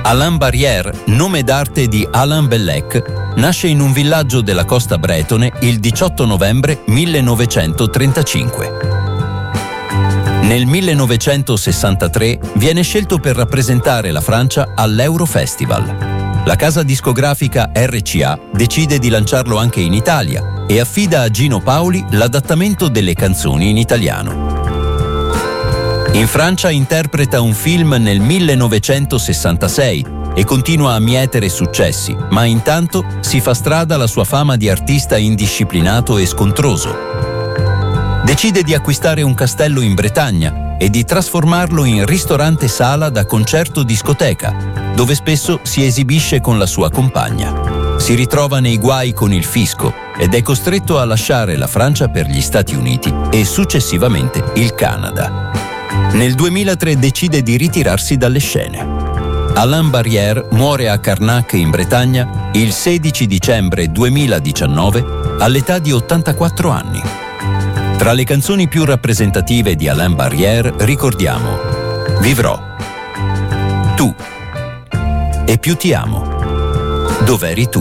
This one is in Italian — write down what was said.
Alain Barrière, nome d'arte di Alain Bellec, nasce in un villaggio della costa bretone il 18 novembre 1935. Nel 1963 viene scelto per rappresentare la Francia all'Eurofestival. La casa discografica RCA decide di lanciarlo anche in Italia e affida a Gino Paoli l'adattamento delle canzoni in italiano. In Francia interpreta un film nel 1966 e continua a mietere successi, ma intanto si fa strada la sua fama di artista indisciplinato e scontroso. Decide di acquistare un castello in Bretagna e di trasformarlo in ristorante sala da concerto discoteca, dove spesso si esibisce con la sua compagna. Si ritrova nei guai con il fisco ed è costretto a lasciare la Francia per gli Stati Uniti e successivamente il Canada. Nel 2003 decide di ritirarsi dalle scene. Alain Barrière muore a Carnac in Bretagna il 16 dicembre 2019 all'età di 84 anni. Tra le canzoni più rappresentative di Alain Barrière ricordiamo Vivrò, Tu e Più ti amo, Dov'eri tu.